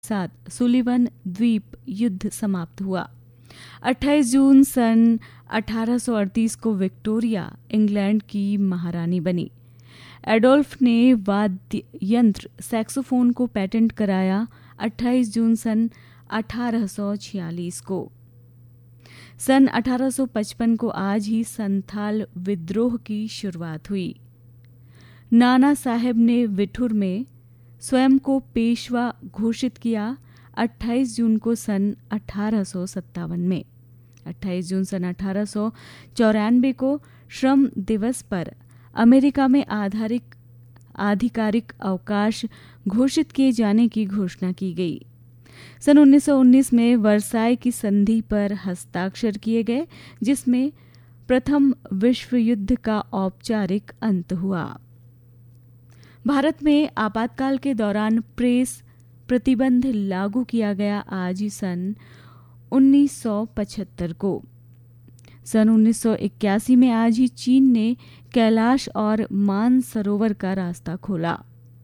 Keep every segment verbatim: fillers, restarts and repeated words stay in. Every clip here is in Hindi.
साथ सुलिवन द्वीप युद्ध समाप्त हुआ। अट्ठाईस जून सन अठारह सौ अड़तीस को विक्टोरिया इंग्लैंड की महारानी बनी। एडोल्फ ने वाद्य यंत्र सैक्सोफोन को पेटेंट कराया अट्ठाईस जून सन अठारह सौ छियालीस को। सन अठारह सौ पचपन को आज ही संथाल विद्रोह की शुरुआत हुई। नाना साहेब ने विठुर में स्वयं को पेशवा घोषित किया अट्ठाईस जून को सन अठारह सौ सत्तावन में। अट्ठाईस जून सन अठारह सौ चौरानवे को श्रम दिवस पर अमेरिका में आधारिक आधिकारिक अवकाश घोषित किए जाने की घोषणा की गई। सन उन्नीस सौ उन्नीस में वर्साई की संधि पर हस्ताक्षर किए गए, जिसमें प्रथम विश्व युद्ध का औपचारिक अंत हुआ। भारत में आपातकाल के दौरान प्रेस प्रतिबंध लागू किया गया आज ही सन उन्नीस सौ पचहत्तर को। सन उन्नीस सौ इक्यासी में आज ही चीन ने कैलाश और मानसरोवर का रास्ता खोला।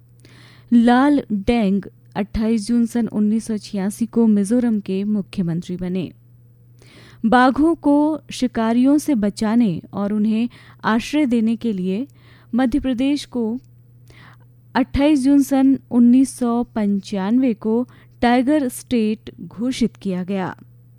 लाल डेंग अट्ठाईस जून सन उन्नीस सौ छियासी को मिजोरम के मुख्यमंत्री बने। बाघों को शिकारियों से बचाने और उन्हें आश्रय देने के लिए मध्य प्रदेश को अट्ठाईस जून सन उन्नीस सौ पंचानवे को टाइगर स्टेट घोषित किया गया।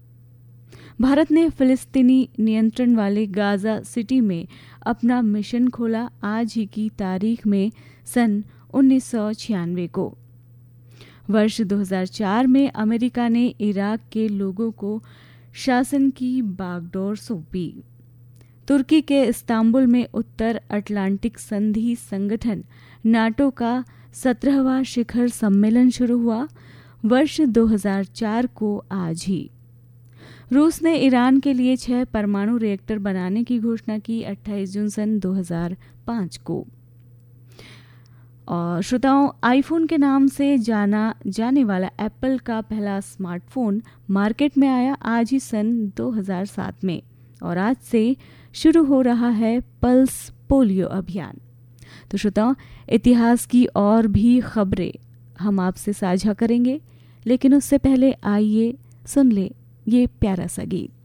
भारत ने फिलिस्तीनी नियंत्रण वाले गाजा सिटी में अपना मिशन खोला आज ही की तारीख में सन उन्नीस सौ छियानवे को। वर्ष दो हज़ार चार में अमेरिका ने इराक के लोगों को शासन की बागडोर सौंपी। तुर्की के इस्तांबुल में उत्तर अटलांटिक संधि संगठन नाटो का सत्रहवां शिखर सम्मेलन शुरू हुआ वर्ष दो हज़ार चार को आज ही। रूस ने ईरान के लिए छह परमाणु रिएक्टर बनाने की घोषणा की अट्ठाईस जून सन दो हज़ार पाँच को। और श्रोताओं, आईफोन के नाम से जाना जाने वाला एप्पल का पहला स्मार्टफोन मार्केट में आया आज ही सन दो हज़ार सात में और आज से शुरू हो रहा है पल्स पोलियो अभियान। तो श्रोताओं, इतिहास की और भी खबरें हम आपसे साझा करेंगे, लेकिन उससे पहले आइए सुन ले ये प्यारा सा गीत।